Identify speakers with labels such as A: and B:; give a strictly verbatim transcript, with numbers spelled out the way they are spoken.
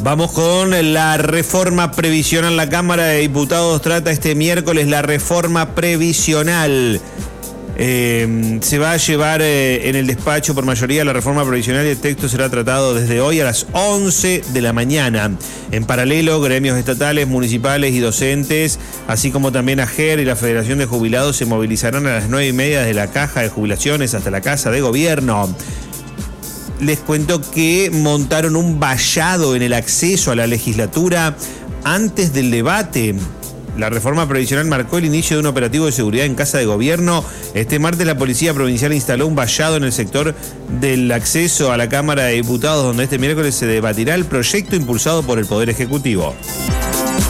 A: Vamos con la reforma previsional. La Cámara de Diputados trata este miércoles la reforma previsional. Eh, se va a llevar eh, en el despacho por mayoría la reforma provisional y el texto será tratado desde hoy a las once de la mañana. En paralelo, gremios estatales, municipales y docentes, así como también A G E R y la Federación de Jubilados, se movilizarán a las nueve y media desde la Caja de Jubilaciones hasta la Casa de Gobierno. Les cuento que montaron un vallado en el acceso a la legislatura antes del debate. La reforma previsional marcó el inicio de un operativo de seguridad en Casa de Gobierno. Este martes la Policía Provincial instaló un vallado en el sector del acceso a la Cámara de Diputados, donde este miércoles se debatirá el proyecto impulsado por el Poder Ejecutivo.